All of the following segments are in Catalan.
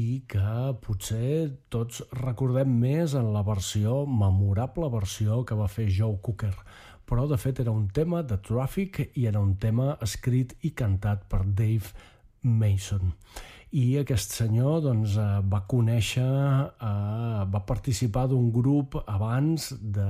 i que potser tots recordem més en la memorable versió que va fer Joe Cocker, però de fet era un tema de Traffic i era un tema escrit i cantat per Dave Mason. I aquest senyor va conèixer, va participar d'un grup abans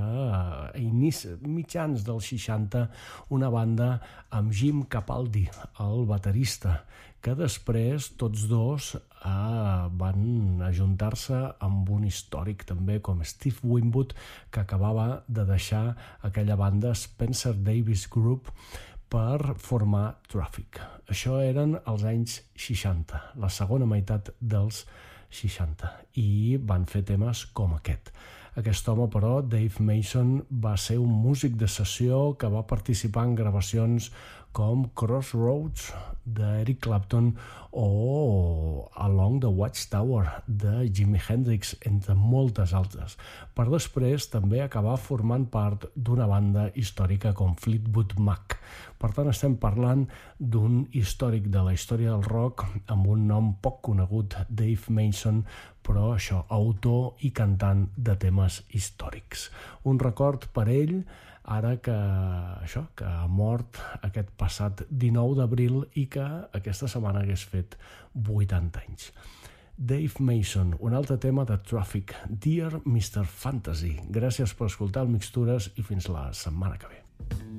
mitjans dels 60, una banda amb Jim Capaldi, el baterista, que després tots dos van ajuntar-se amb un històric també com Steve Winwood, que acabava de deixar aquella banda Spencer Davis Group per formar Traffic. Això eren els anys 60, la segona meitat dels 60, i van fer temes com aquest. Aquest home, però, Dave Mason, va ser un músic de sessió que va participar en gravacions com Crossroads d'Eric Clapton o Along the Watchtower de Jimi Hendrix, entre moltes altres, per després també acabar formant part d'una banda històrica com Fleetwood Mac. Per tant, estem parlant d'un històric de la història del rock amb un nom poc conegut, Dave Mason, però això, autor i cantant de temes històrics. Un record per ell, ara que ha mort aquest passat 19 d'abril i que aquesta setmana hagués fet 80 anys. Dave Mason, un altre tema de Traffic, Dear Mr. Fantasy. Gràcies per escoltar el Mixtures i fins la setmana que ve.